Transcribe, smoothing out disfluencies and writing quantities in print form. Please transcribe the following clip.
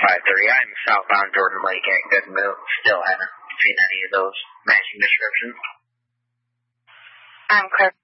I'm southbound Jordan Lake at Goodmove. Still haven't seen any of those matching descriptions. I'm Kirk